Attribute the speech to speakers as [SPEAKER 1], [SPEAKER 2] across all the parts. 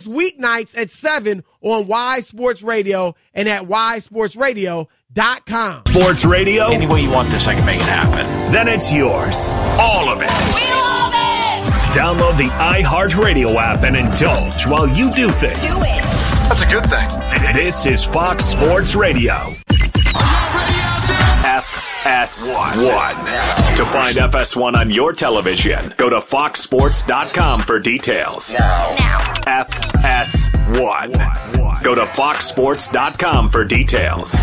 [SPEAKER 1] weeknights at 7 on Y Sports Radio and at ysportsradio.com.
[SPEAKER 2] Sports Radio?
[SPEAKER 3] Any way you want this, I can make it happen.
[SPEAKER 2] Then it's yours. All of it.
[SPEAKER 4] We love it!
[SPEAKER 2] Download the iHeartRadio app and indulge while you do things.
[SPEAKER 4] Do it!
[SPEAKER 5] That's a good thing.
[SPEAKER 2] This is Fox Sports Radio. FS1. To find FS1 on your television, go to foxsports.com for details.
[SPEAKER 4] Now.
[SPEAKER 2] FS1. Go to foxsports.com for details.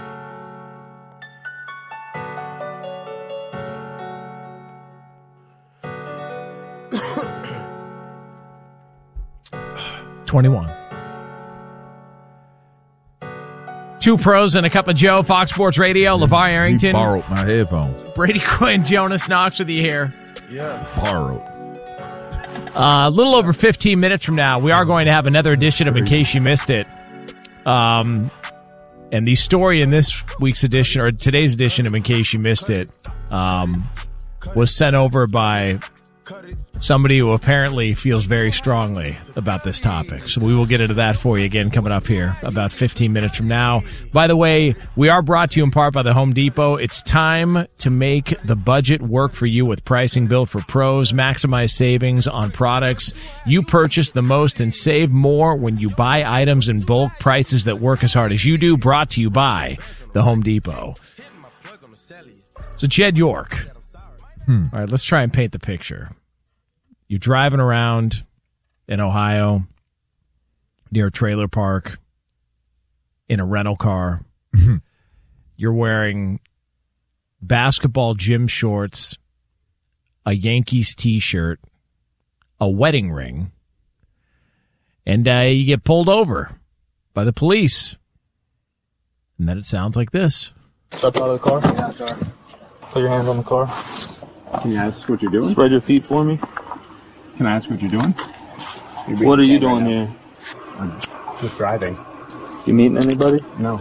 [SPEAKER 6] Two pros and a cup of Joe, Fox Sports Radio, LeVar Arrington.
[SPEAKER 7] He borrowed my headphones.
[SPEAKER 6] Brady Quinn, Jonas Knox with you here.
[SPEAKER 7] Yeah. Borrowed.
[SPEAKER 6] A little over 15 minutes from now, we are going to have another edition of In Case You Missed It. And the story in this week's edition, or today's edition of In Case You Missed It, was sent over by somebody who apparently feels very strongly about this topic. So we will get into that for you again coming up here about 15 minutes from now. By the way, we are brought to you in part by the Home Depot. It's time to make the budget work for you with pricing built for pros. Maximize savings on products. You purchase the most and save more when you buy items in bulk, prices that work as hard as you do. Brought to you by the Home Depot. So Jed York. All right, let's try and paint the picture. You're driving around in Ohio near a trailer park in a rental car. You're wearing basketball gym shorts, a Yankees T-shirt, a wedding ring, and you get pulled over by the police. And then it sounds like this.
[SPEAKER 8] Step out of the car. Yeah, sure. Put your hands on the car.
[SPEAKER 9] Can you ask what you're doing?
[SPEAKER 8] Spread your feet for me.
[SPEAKER 9] Can I ask what you're doing?
[SPEAKER 8] What are you doing here?
[SPEAKER 9] I'm just driving.
[SPEAKER 8] You meeting anybody?
[SPEAKER 9] No.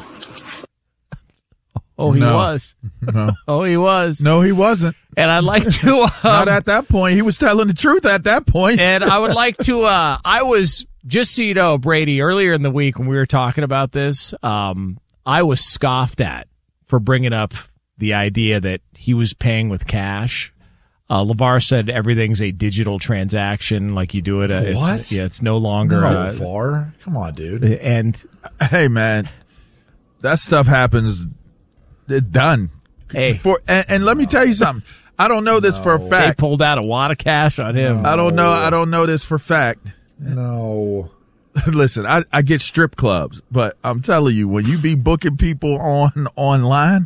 [SPEAKER 6] Oh, he
[SPEAKER 7] No.
[SPEAKER 6] was.
[SPEAKER 7] No.
[SPEAKER 6] Oh, he was.
[SPEAKER 7] No, he wasn't.
[SPEAKER 6] And I'd like to...
[SPEAKER 7] Not at that point. He was telling the truth at that point.
[SPEAKER 6] And I would like to... I was, just so you know, Brady, earlier in the week when we were talking about this, I was scoffed at for bringing up the idea that he was paying with cash. LeVar said everything's a digital transaction, like you do it.
[SPEAKER 10] What?
[SPEAKER 6] It's no longer.
[SPEAKER 10] LeVar? Come on, dude.
[SPEAKER 6] And
[SPEAKER 7] hey, man, that stuff happens. It's done.
[SPEAKER 6] Hey,
[SPEAKER 7] and let me tell you something. I don't know this for a fact.
[SPEAKER 6] They pulled out a lot of cash on him.
[SPEAKER 7] I don't know. I don't know this for fact.
[SPEAKER 10] No.
[SPEAKER 7] Listen, I get strip clubs, but I'm telling you, when you be booking people online.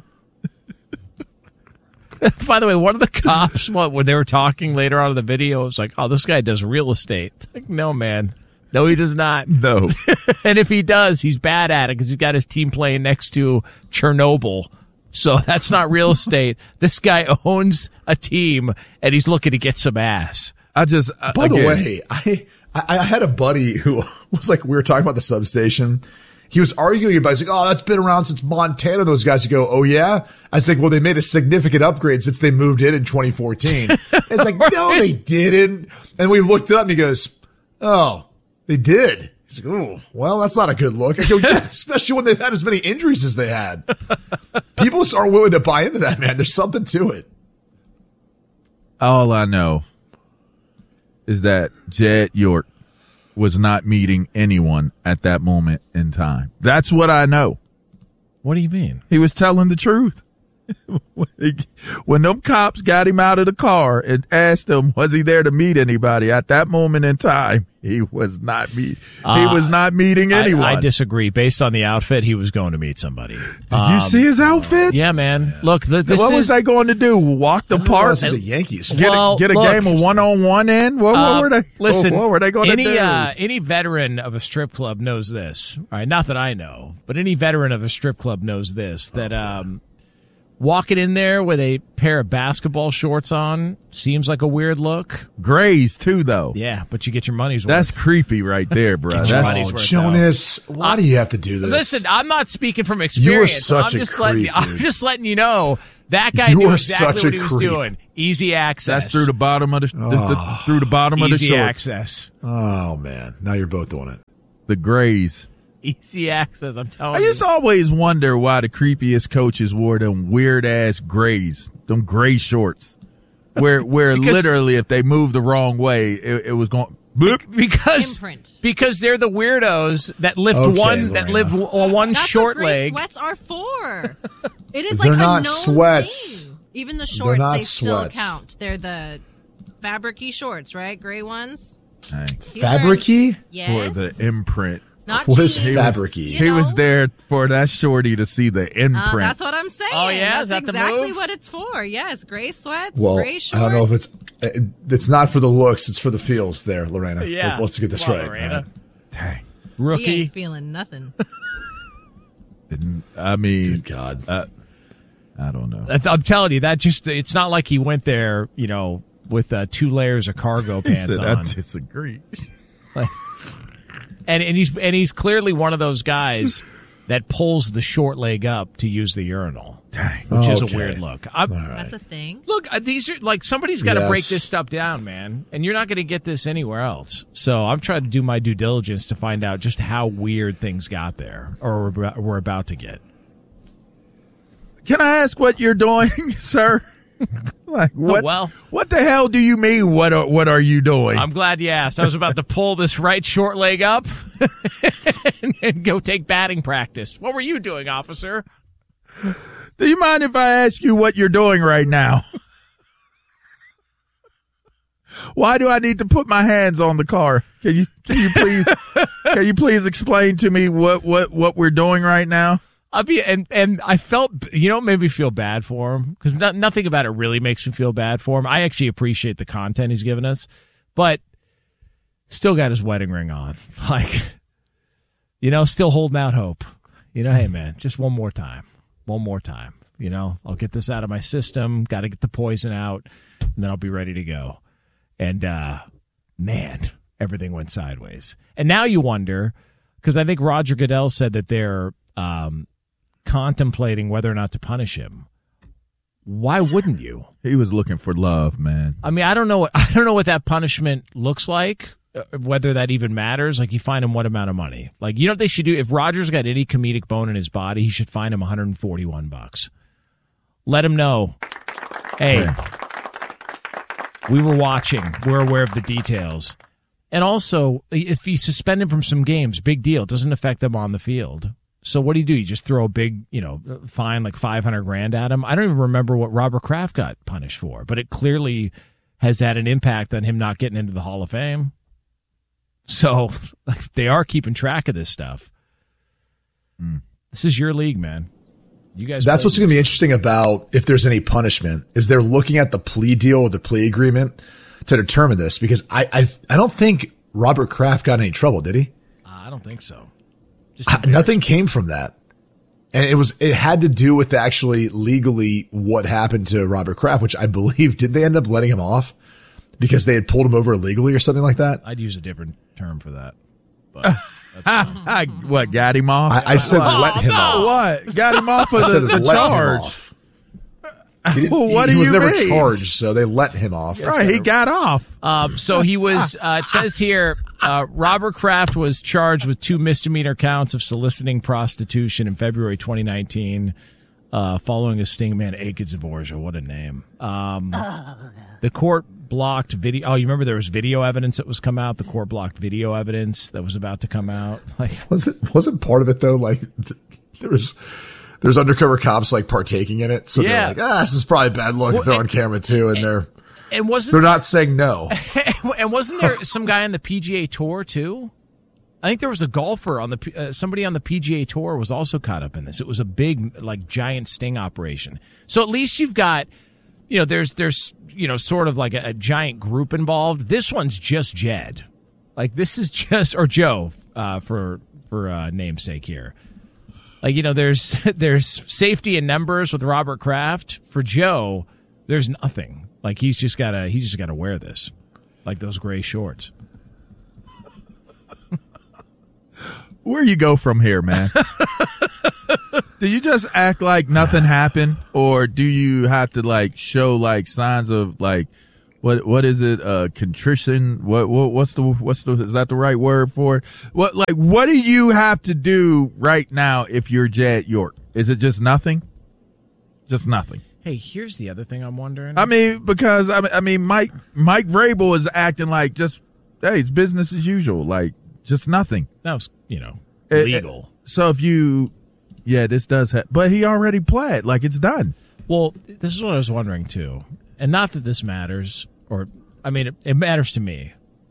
[SPEAKER 6] By the way, one of the cops, when they were talking later on in the video, was like, "Oh, this guy does real estate." It's like, no, man, no, he does not.
[SPEAKER 7] No,
[SPEAKER 6] and if he does, he's bad at it because he's got his team playing next to Chernobyl. So that's not real estate. This guy owns a team, and he's looking to get some ass.
[SPEAKER 10] By the way, I had a buddy who was like, we were talking about the substation. He was arguing about it. He's like, oh, that's been around since Montana. Those guys would go, oh, yeah? I was like, well, they made a significant upgrade since they moved in 2014. It's like, no, they didn't. And we looked it up, and he goes, oh, they did. He's like, oh, well, that's not a good look. I go, yeah, especially when they've had as many injuries as they had. People are willing to buy into that, man. There's something to it.
[SPEAKER 7] All I know is that Jed York was not meeting anyone at that moment in time. That's what I know.
[SPEAKER 6] What do you mean?
[SPEAKER 7] He was telling the truth. When them cops got him out of the car and asked him, was he there to meet anybody? At that moment in time, he was not meeting anyone.
[SPEAKER 6] I disagree. Based on the outfit, he was going to meet somebody.
[SPEAKER 7] Did you see his outfit?
[SPEAKER 6] Yeah, man. Look, what
[SPEAKER 7] was they going to do? Walk the park?
[SPEAKER 10] This is a Yankees.
[SPEAKER 7] Get a game of one-on-one in? What were they?
[SPEAKER 6] Listen,
[SPEAKER 7] what were they going to do?
[SPEAKER 6] Any veteran of a strip club knows this. All right, not that I know, but any veteran of a strip club knows this, that walking in there with a pair of basketball shorts on seems like a weird look.
[SPEAKER 7] Grays, too, though.
[SPEAKER 6] Yeah, but you get your money's worth.
[SPEAKER 7] That's creepy right there, bro.
[SPEAKER 10] Jonas, why do you have to do this?
[SPEAKER 6] Listen, I'm not speaking from experience.
[SPEAKER 10] You are such a creep,
[SPEAKER 6] I'm just letting you know that guy knew exactly what he was doing. Easy access.
[SPEAKER 7] That's through the bottom of the through the bottom of the shorts.
[SPEAKER 6] Easy access.
[SPEAKER 10] Oh, man. Now you're both doing it.
[SPEAKER 7] the grays.
[SPEAKER 6] Easy access, I'm telling
[SPEAKER 7] I
[SPEAKER 6] you.
[SPEAKER 7] just always wonder why the creepiest coaches wore them weird-ass grays, them gray shorts, where literally if they moved the wrong way, it was going...
[SPEAKER 6] Because they're the weirdos that lift one
[SPEAKER 4] That's
[SPEAKER 6] short
[SPEAKER 4] what gray
[SPEAKER 6] leg.
[SPEAKER 4] Sweats are for. It is
[SPEAKER 10] They're
[SPEAKER 4] like
[SPEAKER 10] not
[SPEAKER 4] a known
[SPEAKER 10] sweats.
[SPEAKER 4] thing. Even the shorts,
[SPEAKER 10] not
[SPEAKER 4] they still
[SPEAKER 10] sweats.
[SPEAKER 4] count. They're the fabric-y shorts, right? Gray ones.
[SPEAKER 10] Fabric-y?
[SPEAKER 4] Yes.
[SPEAKER 7] For the imprint.
[SPEAKER 4] Not
[SPEAKER 10] What is
[SPEAKER 4] jeans.
[SPEAKER 10] fabric-y?
[SPEAKER 7] He was there for that shorty to see the imprint.
[SPEAKER 4] That's what I'm saying.
[SPEAKER 6] Oh, yeah? Is
[SPEAKER 4] That's
[SPEAKER 6] that the
[SPEAKER 4] exactly
[SPEAKER 6] move?
[SPEAKER 4] what it's for. Yes, gray sweats,
[SPEAKER 10] Well,
[SPEAKER 4] gray shorts.
[SPEAKER 10] I don't know if it's not for the looks, it's for the feels there, Lorena.
[SPEAKER 6] Yeah.
[SPEAKER 10] Let's get this
[SPEAKER 6] Come on,
[SPEAKER 10] right.
[SPEAKER 6] Lorena.
[SPEAKER 7] Dang.
[SPEAKER 4] He
[SPEAKER 6] Rookie.
[SPEAKER 4] ain't feeling nothing.
[SPEAKER 7] I mean,
[SPEAKER 10] Good God.
[SPEAKER 7] I don't know.
[SPEAKER 6] I'm telling you, it's not like he went there, with 2 layers of cargo
[SPEAKER 7] He
[SPEAKER 6] pants
[SPEAKER 7] said,
[SPEAKER 6] on.
[SPEAKER 7] I disagree.
[SPEAKER 6] And he's clearly one of those guys that pulls the short leg up to use the urinal.
[SPEAKER 7] Dang.
[SPEAKER 6] Which is a
[SPEAKER 10] Okay.
[SPEAKER 6] weird look.
[SPEAKER 4] That's a thing.
[SPEAKER 6] Look, these are like somebody's got to
[SPEAKER 10] Yes.
[SPEAKER 6] break this stuff down, man. And you're not going to get this anywhere else. So I'm trying to do my due diligence to find out just how weird things got there or we're about to get.
[SPEAKER 7] Can I ask what you're doing, sir? Like what?
[SPEAKER 6] Well,
[SPEAKER 7] what the hell do you mean? What are you doing?
[SPEAKER 6] I'm glad you asked. I was about to pull this right short leg up and go take batting practice. What were you doing, officer?
[SPEAKER 7] Do you mind if I ask you what you're doing right now? Why do I need to put my hands on the car? Can you please explain to me what we're doing right now?
[SPEAKER 6] And I felt, it made me feel bad for him because nothing about it really makes me feel bad for him. I actually appreciate the content he's given us, but still got his wedding ring on. Like, still holding out hope. Hey, man, just one more time. I'll get this out of my system. Got to get the poison out, and then I'll be ready to go. And, man, everything went sideways. And now you wonder, because I think Roger Goodell said that they're contemplating whether or not to punish him. Why wouldn't you?
[SPEAKER 7] He was looking for love, man.
[SPEAKER 6] I mean, I don't know what that punishment looks like, whether that even matters. Like, you fine him what amount of money? Like, what they should do? If Roger's got any comedic bone in his body, he should fine him $141. Let him know, hey, we were watching. We're aware of the details. And also, if you suspend him from some games, big deal. It doesn't affect them on the field. So what do? You just throw a big, fine like $500,000 at him? I don't even remember what Robert Kraft got punished for, but it clearly has had an impact on him not getting into the Hall of Fame. So they are keeping track of this stuff. This is your league, man. You guys.
[SPEAKER 10] That's what's going to be interesting about if there's any punishment is they're looking at the plea deal or the plea agreement to determine this, because I don't think Robert Kraft got in any trouble, did he?
[SPEAKER 6] I don't think so.
[SPEAKER 10] Nothing came from that. And it had to do with actually legally what happened to Robert Kraft, which I believe, did they end up letting him off because they had pulled him over illegally or something like that?
[SPEAKER 6] I'd use a different term for that. But
[SPEAKER 7] What, got him off?
[SPEAKER 10] I said let him off.
[SPEAKER 7] What? Got him off of the
[SPEAKER 10] let him
[SPEAKER 7] charge.
[SPEAKER 10] off.
[SPEAKER 7] What do
[SPEAKER 10] he was
[SPEAKER 7] you
[SPEAKER 10] never
[SPEAKER 7] mean?
[SPEAKER 10] charged, so they let him off.
[SPEAKER 7] Right, he got off.
[SPEAKER 6] So he was, it says here, Robert Kraft was charged with 2 misdemeanor counts of soliciting prostitution in February 2019, following a sting. Man, Akid Zavorja, what a name. The court blocked video. Oh, you remember there was video evidence that was come out? The court blocked video evidence that was about to come out. Like,
[SPEAKER 10] wasn't part of it though? Like there's undercover cops like partaking in it, so
[SPEAKER 6] Yeah.
[SPEAKER 10] they're like, this is probably a bad look if they're on camera too, and they're not saying no.
[SPEAKER 6] And wasn't there some guy on the PGA Tour too? I think there was a golfer on the somebody on the PGA Tour was also caught up in this. It was a big, like, giant sting operation. So at least you've got, there's sort of like a giant group involved. This one's just Jed, like this is just, or Joe for namesake here. Like, there's safety in numbers with Robert Kraft. For Joe, there's nothing. Like, he's just gotta wear this, like those gray shorts.
[SPEAKER 7] Where you go from here, man? Do you just act like nothing happened, or do you have to like show like signs of like, what is it? Contrition. What's the is that the right word for it? What do you have to do right now if you're Jed York? Is it just nothing? Just nothing.
[SPEAKER 6] Hey, here's the other thing I'm wondering.
[SPEAKER 7] I mean, because Mike Vrabel is acting like just, hey, it's business as usual, like just nothing.
[SPEAKER 6] That was, legal.
[SPEAKER 7] So if this does but he already played, like it's done.
[SPEAKER 6] Well, this is what I was wondering too, and not that this matters, it matters to me.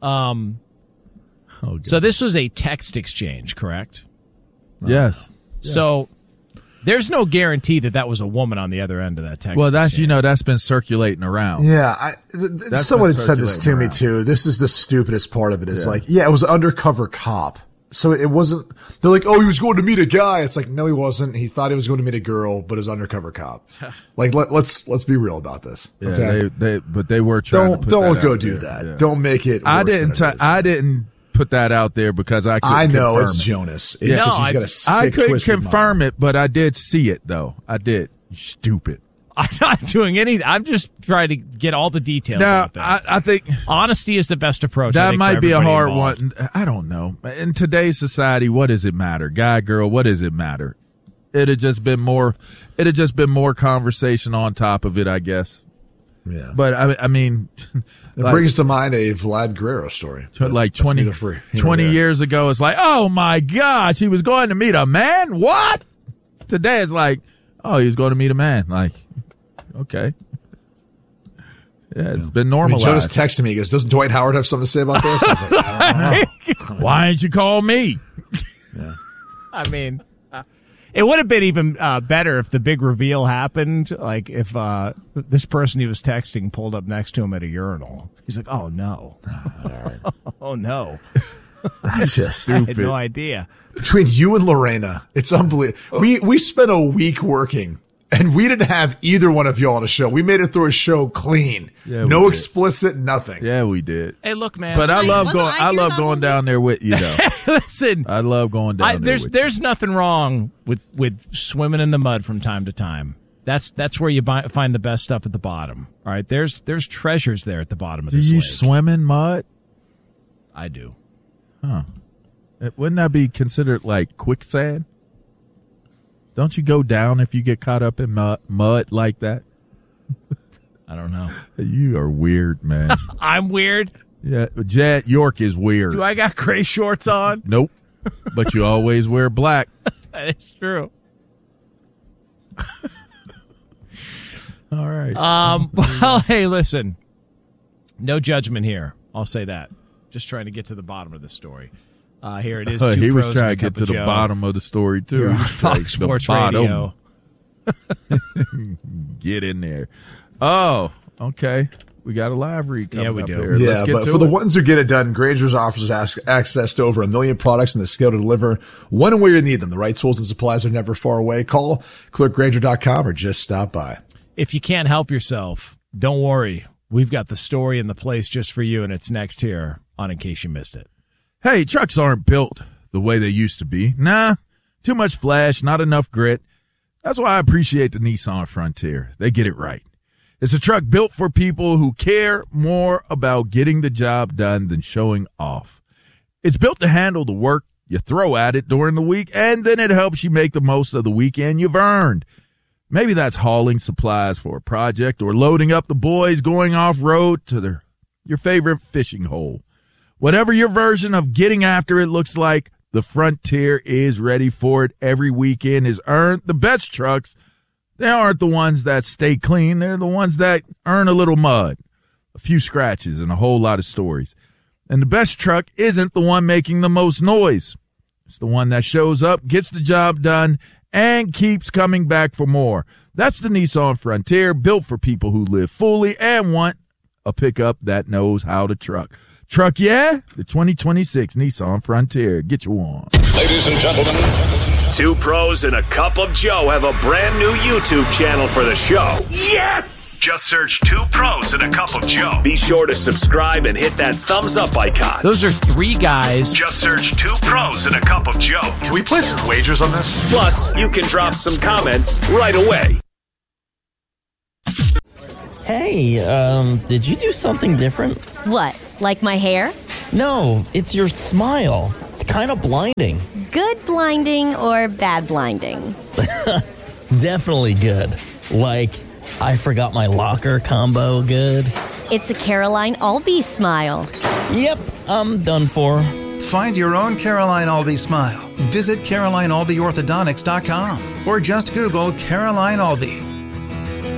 [SPEAKER 6] So this was a text exchange, correct?
[SPEAKER 7] Yes.
[SPEAKER 6] So there's no guarantee that was a woman on the other end of that text.
[SPEAKER 7] Well,
[SPEAKER 6] exchange.
[SPEAKER 7] that's been circulating around.
[SPEAKER 10] Yeah, someone had said this to me too. This is the stupidest part of it. Is it was undercover cop. So it wasn't. They're like, oh, he was going to meet a guy. It's like, no, he wasn't. He thought he was going to meet a girl, but it was undercover cop. Like, let's be real about this.
[SPEAKER 7] Yeah,
[SPEAKER 10] okay?
[SPEAKER 7] they were trying.
[SPEAKER 10] Don't go do that. Yeah. Don't make it.
[SPEAKER 7] I didn't put that out there because I couldn't
[SPEAKER 10] know
[SPEAKER 7] confirm
[SPEAKER 10] it's
[SPEAKER 7] it.
[SPEAKER 10] Jonas. It's because he's got a sick,
[SPEAKER 7] I couldn't
[SPEAKER 10] twisted
[SPEAKER 7] confirm
[SPEAKER 10] mind.
[SPEAKER 7] it, but I did see it though. I did. You stupid.
[SPEAKER 6] I'm not doing anything. I'm just trying to get all the details out there.
[SPEAKER 7] I think
[SPEAKER 6] honesty is the best approach.
[SPEAKER 7] That might be a hard
[SPEAKER 6] involved.
[SPEAKER 7] one. I don't know. In today's society, what does it matter? Guy, girl, what does it matter? It'd have just been more conversation on top of it, I guess.
[SPEAKER 10] Yeah.
[SPEAKER 7] But I mean,
[SPEAKER 10] it brings to mind a Vlad Guerrero story.
[SPEAKER 7] Like 20 years ago, it's like, oh my gosh, he was going to meet a man? What? Today it's like, oh, he was going to meet a man. Like, okay. Yeah, it's been normalized.
[SPEAKER 10] Jonas texted me. He goes, doesn't Dwight Howard have something to say about this? I was like, I don't know.
[SPEAKER 7] Why didn't you call me?
[SPEAKER 10] Yeah.
[SPEAKER 6] I mean, it would have been even better if the big reveal happened. Like if this person he was texting pulled up next to him at a urinal. He's like, oh, no. Oh, no.
[SPEAKER 10] I just
[SPEAKER 6] had no idea.
[SPEAKER 10] Between you and Lorena, it's unbelievable. We spent a week working, and we didn't have either one of y'all on a show. We made it through a show clean. Yeah, no explicit, nothing.
[SPEAKER 7] Yeah, we did.
[SPEAKER 6] Hey, look, man.
[SPEAKER 7] But I love going down there with you, though.
[SPEAKER 6] Listen.
[SPEAKER 7] I love going down there with you.
[SPEAKER 6] There's nothing wrong with swimming in the mud from time to time. That's where you find the best stuff at the bottom. All right, there's treasures there at the bottom of this lake.
[SPEAKER 7] Do you swim in mud?
[SPEAKER 6] I do.
[SPEAKER 7] Huh. Wouldn't that be considered like quicksand? Don't you go down if you get caught up in mud like that?
[SPEAKER 6] I don't know.
[SPEAKER 7] You are weird, man.
[SPEAKER 6] I'm weird?
[SPEAKER 7] Yeah, Jed York is weird.
[SPEAKER 6] Do I got gray shorts on?
[SPEAKER 7] Nope. But you always wear black.
[SPEAKER 6] That is true.
[SPEAKER 7] All right.
[SPEAKER 6] Well, hey, listen. No judgment here. I'll say that. Just trying to get to the bottom of the story. Here it is.
[SPEAKER 7] He was trying to get to the bottom of the story, too.
[SPEAKER 6] Fox Sports Radio.
[SPEAKER 7] Get in there. Oh, okay. We got a live read coming up here.
[SPEAKER 10] Yeah, but for the ones who get it done, Grainger's offers access to over 1 million products and the skill to deliver when and where you need them. The right tools and supplies are never far away. Call, click Grainger.com, or just stop by.
[SPEAKER 6] If you can't help yourself, don't worry. We've got the story and the place just for you, and it's next here on In Case You Missed It.
[SPEAKER 7] Hey, trucks aren't built the way they used to be. Nah, too much flash, not enough grit. That's why I appreciate the Nissan Frontier. They get it right. It's a truck built for people who care more about getting the job done than showing off. It's built to handle the work you throw at it during the week, and then it helps you make the most of the weekend you've earned. Maybe that's hauling supplies for a project or loading up the boys going off-road to your favorite fishing hole. Whatever your version of getting after it looks like, the Frontier is ready for it. Every weekend is earned. The best trucks, they aren't the ones that stay clean. They're the ones that earn a little mud, a few scratches, and a whole lot of stories. And the best truck isn't the one making the most noise. It's the one that shows up, gets the job done, and keeps coming back for more. That's the Nissan Frontier, built for people who live fully and want a pickup that knows how to truck. Truck, yeah? The 2026 Nissan Frontier. Get you on.
[SPEAKER 2] Ladies and gentlemen, Two Pros and a Cup of Joe have a brand new YouTube channel for the show. Yes! Just search Two Pros and a Cup of Joe. Be sure to subscribe and hit that thumbs up icon.
[SPEAKER 6] Those are three guys.
[SPEAKER 2] Just search Two Pros and a Cup of Joe.
[SPEAKER 8] Can we place some wagers on this?
[SPEAKER 2] Plus, you can drop some comments right away.
[SPEAKER 5] Hey, did you do something different?
[SPEAKER 11] What, like my hair?
[SPEAKER 5] No, it's your smile. Kind of blinding.
[SPEAKER 11] Good blinding or bad blinding?
[SPEAKER 5] Definitely good. Like, I forgot my locker combo good.
[SPEAKER 11] It's a Caroline Albee smile.
[SPEAKER 5] Yep, I'm done for.
[SPEAKER 12] Find your own Caroline Albee smile. Visit CarolineAlbeeOrthodontics.com or just Google Caroline Albee.